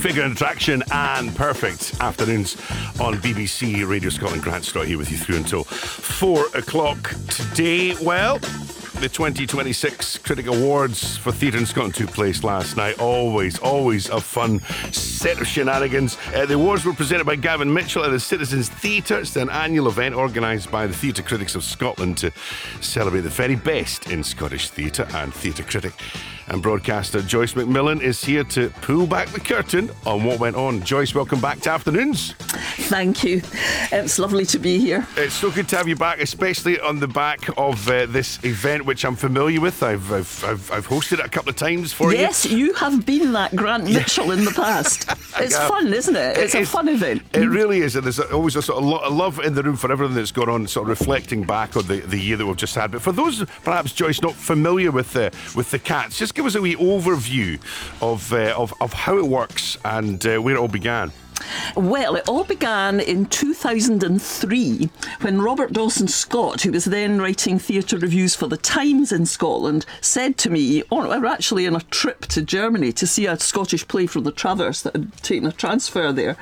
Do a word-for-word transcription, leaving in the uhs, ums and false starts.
Figure and Attraction and Perfect Afternoons on B B C Radio Scotland. Grant Stott here with you through until four o'clock today. Well, the twenty twenty-six Critic Awards for Theatre in Scotland took place last night. Always, always a fun set of shenanigans. Uh, the awards were presented by Gavin Mitchell at the Citizens Theatre. It's an annual event organised by the Theatre Critics of Scotland to celebrate the very best in Scottish theatre, and theatre critic and broadcaster Joyce McMillan is here to pull back the curtain on what went on. Joyce, welcome back to Afternoons. Thank you. It's lovely to be here. It's so good to have you back, especially on the back of uh, this event, which I'm familiar with. I've, I've I've I've hosted it a couple of times for yes, you. Yes, you have been that Grant Mitchell in the past. It's yeah. fun, isn't it? It's, it's a fun event. It really is, and there's always a sort of lo- love in the room for everything that's gone on, sort of reflecting back on the, the year that we've just had. But for those, perhaps, Joyce, not familiar with the with the Cats, just give us a wee overview of uh, of, of how it works and uh, where it all began. Well, it all began in two thousand three when Robert Dawson-Scott, who was then writing theatre reviews for The Times in Scotland, said to me, oh, we were actually on a trip to Germany to see a Scottish play from the Traverse that had taken a transfer there.